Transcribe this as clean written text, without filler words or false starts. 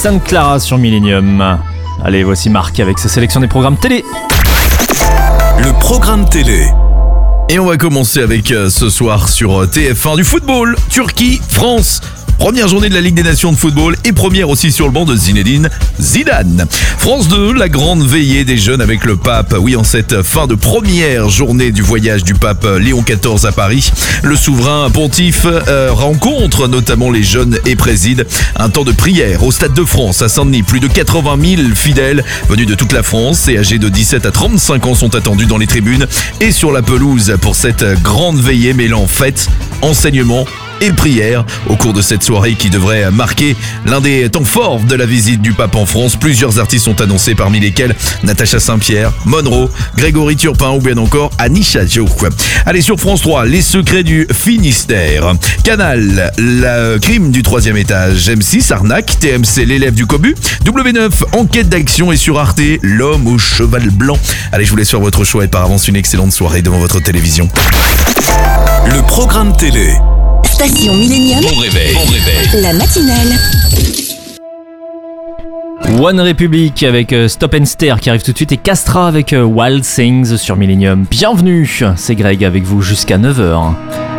Sainte Clara sur Millennium. Allez, voici Marc avec sa sélection des programmes télé. Le programme télé. Et on va commencer avec ce soir sur TF1 du football. Turquie, France. Première journée de la Ligue des Nations de football et première aussi sur le banc de Zinedine Zidane. France 2, la grande veillée des jeunes avec le pape. Oui, en cette fin de première journée du voyage du pape Léon XIV à Paris, le souverain pontife rencontre notamment les jeunes et préside un temps de prière au Stade de France à Saint-Denis. Plus de 80 000 fidèles venus de toute la France et âgés de 17 à 35 ans sont attendus dans les tribunes et sur la pelouse pour cette grande veillée mêlant fête, enseignement et prière au cours de cette soirée qui devrait marquer l'un des temps forts de la visite du pape en France. Plusieurs artistes sont annoncés, parmi lesquels Natacha Saint-Pierre, Monroe, Grégory Turpin ou bien encore Annie Chadjo. Allez, sur France 3, les secrets du Finistère. Canal, le crime du 3e étage. M6, arnaque. TMC, l'élève du cobu. W9, enquête d'action. Et sur Arte, l'homme au cheval blanc. Allez, je vous laisse faire votre choix et par avance une excellente soirée devant votre télévision. Le programme télé. Station Millennium. Bon réveil. La matinale. One Republic avec Stop and Stare qui arrive tout de suite et Castra avec Wild Things sur Millennium. Bienvenue, c'est Greg avec vous jusqu'à 9h.